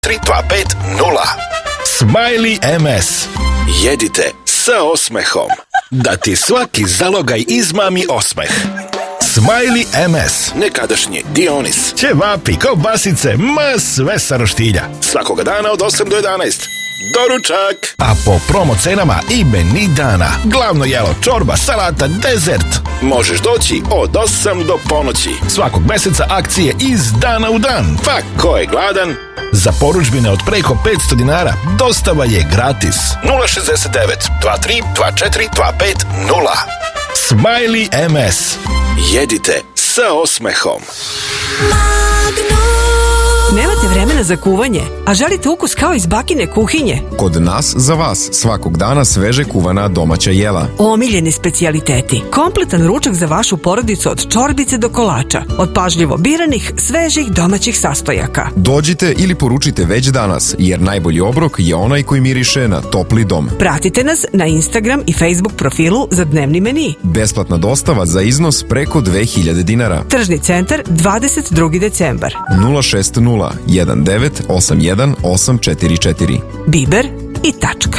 Smiley MS. Jedite sa osmehom. Da ti svaki zalogaj izmami osmeh. Smiley MS. Nekadašnji Dionis. Ćevapi, kobasice, sve sa roštilja. Svakoga dana od 8 do 11. Doručak! A po promo cenama i meni dana. Glavno jelo, čorba, salata, dezert. Možeš doći od 8 do ponoći. Svakog meseca akcije iz dana u dan. Pa ko je gladan? Za poručbine od preko 500 dinara dostava je gratis. 069 23 24 250. Smiley MS. Jedite sa osmehom. Nemate vremena za kuvanje, a želite ukus kao iz bakine kuhinje? Kod nas za vas svakog dana sveže kuvana domaća jela. Omiljeni specijaliteti. Kompletan ručak za vašu porodicu od čorbice do kolača. Od pažljivo biranih, svežih domaćih sastojaka. Dođite ili poručite već danas, jer najbolji obrok je onaj koji miriše na topli dom. Pratite nas na Instagram i Facebook profilu za dnevni meni. Besplatna dostava za iznos preko 2000 dinara. Tržni centar, 22. decembar. 060 1981 844. Biber i tačka.